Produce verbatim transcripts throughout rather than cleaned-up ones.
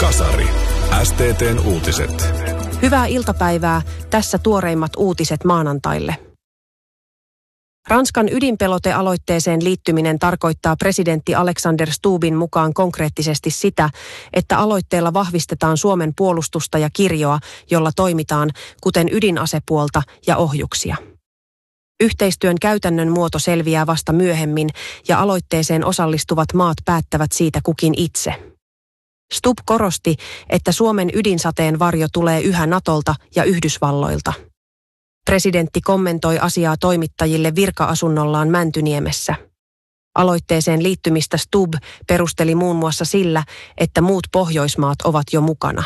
Kasari. S T T:n uutiset. Hyvää iltapäivää. Tässä tuoreimmat uutiset maanantaille. Ranskan ydinpelotealoitteeseen liittyminen tarkoittaa presidentti Alexander Stubbin mukaan konkreettisesti sitä, että aloitteella vahvistetaan Suomen puolustusta ja kirjoa, jolla toimitaan, kuten ydinasepuolta ja ohjuksia. Yhteistyön käytännön muoto selviää vasta myöhemmin ja aloitteeseen osallistuvat maat päättävät siitä kukin itse. Stubb korosti, että Suomen ydinsateen varjo tulee yhä Natolta ja Yhdysvalloilta. Presidentti kommentoi asiaa toimittajille virka-asunnollaan Mäntyniemessä. Aloitteeseen liittymistä Stubb perusteli muun muassa sillä, että muut Pohjoismaat ovat jo mukana.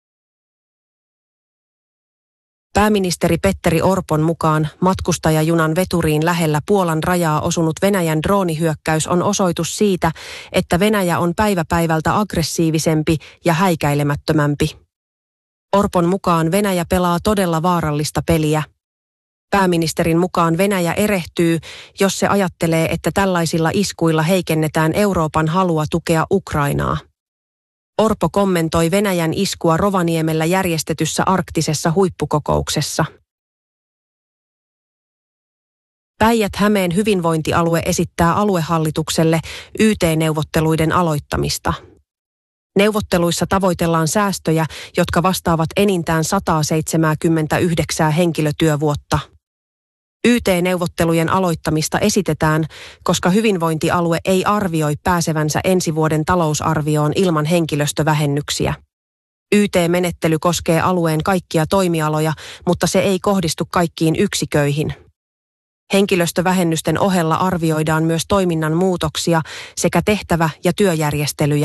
Pääministeri Petteri Orpon mukaan matkustajajunan veturiin lähellä Puolan rajaa osunut Venäjän droonihyökkäys on osoitus siitä, että Venäjä on päivä päivältä aggressiivisempi ja häikäilemättömämpi. Orpon mukaan Venäjä pelaa todella vaarallista peliä. Pääministerin mukaan Venäjä erehtyy, jos se ajattelee, että tällaisilla iskuilla heikennetään Euroopan halua tukea Ukrainaa. Orpo kommentoi Venäjän iskua Rovaniemellä järjestetyssä arktisessa huippukokouksessa. Päijät-Hämeen hyvinvointialue esittää aluehallitukselle Y T-neuvotteluiden aloittamista. Neuvotteluissa tavoitellaan säästöjä, jotka vastaavat enintään sata seitsemänkymmentäyhdeksän henkilötyövuotta. Y T-neuvottelujen aloittamista esitetään, koska hyvinvointialue ei arvioi pääsevänsä ensi vuoden talousarvioon ilman henkilöstövähennyksiä. Y T-menettely koskee alueen kaikkia toimialoja, mutta se ei kohdistu kaikkiin yksiköihin. Henkilöstövähennysten ohella arvioidaan myös toiminnan muutoksia sekä tehtävä- ja työjärjestelyjä.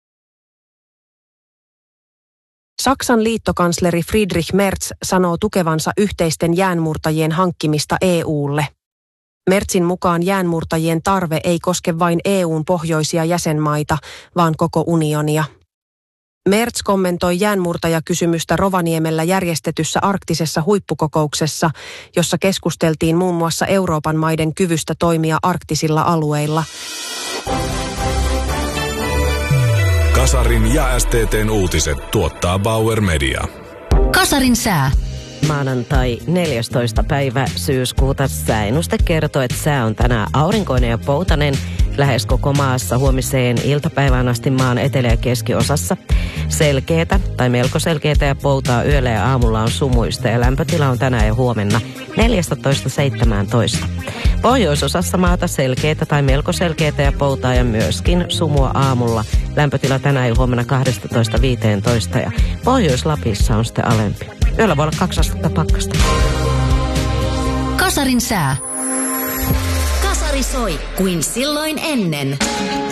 Saksan liittokansleri Friedrich Merz sanoo tukevansa yhteisten jäänmurtajien hankkimista E U:lle. Merzin mukaan jäänmurtajien tarve ei koske vain E U:n pohjoisia jäsenmaita, vaan koko unionia. Merz kommentoi jäänmurtajakysymystä Rovaniemellä järjestetyssä arktisessa huippukokouksessa, jossa keskusteltiin muun muassa Euroopan maiden kyvystä toimia arktisilla alueilla. Kasarin ja S T T:n uutiset tuottaa Bauer Media. Kasarin sää. Maanantai neljästoista päivä syyskuuta sääennuste kertoo, että sää on tänään aurinkoinen ja poutainen lähes koko maassa huomiseen iltapäivään asti maan etelä- ja keskiosassa. Selkeätä tai melko selkeätä ja poutaa yöllä ja aamulla on sumuista ja lämpötila on tänään ja huomenna neljätoista seitsemäntoista. Pohjoisosassa maata selkeätä tai melko selkeätä ja poutaa ja myöskin sumua aamulla. Lämpötila tänään ja huomenna kaksitoista viisitoista ja Pohjois-Lapissa on sitten alempi. Yöllä voi olla kaksi astetta pakkasta. Kasarin sää. Kasari soi kuin silloin ennen.